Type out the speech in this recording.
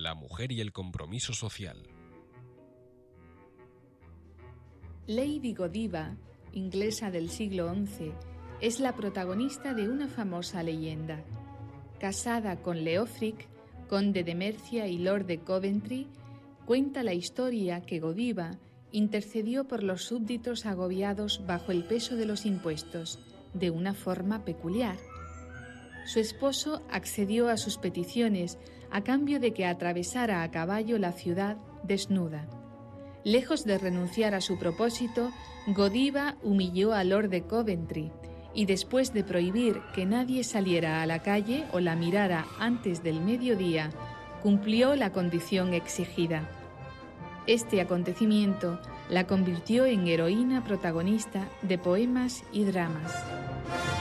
la mujer y el compromiso social. Lady Godiva, inglesa del siglo XI, es la protagonista de una famosa leyenda. Casada con Leofric, conde de Mercia y lord de Coventry, cuenta la historia que Godiva intercedió por los súbditos agobiados bajo el peso de los impuestos, de una forma peculiar. Su esposo accedió a sus peticiones a cambio de que atravesara a caballo la ciudad desnuda. Lejos de renunciar a su propósito, Godiva humilló a lord de Coventry y después de prohibir que nadie saliera a la calle o la mirara antes del mediodía, cumplió la condición exigida. Este acontecimiento la convirtió en heroína protagonista de poemas y dramas.